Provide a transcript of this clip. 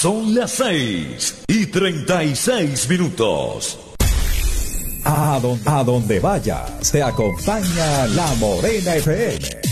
Son las 6:36. A donde vayas, te acompaña La Morena FM.